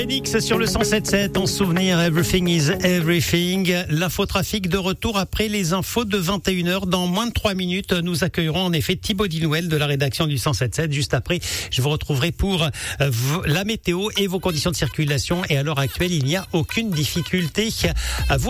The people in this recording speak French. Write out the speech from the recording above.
Phoenix sur le 107.7 en souvenir Everything is Everything. L'infotrafic de retour après les infos de 21h. Dans moins de 3 minutes, nous accueillerons en effet Thibaut Dinouel de la rédaction du 107.7. Juste après, je vous retrouverai pour la météo et vos conditions de circulation. Et à l'heure actuelle, il n'y a aucune difficulté à vous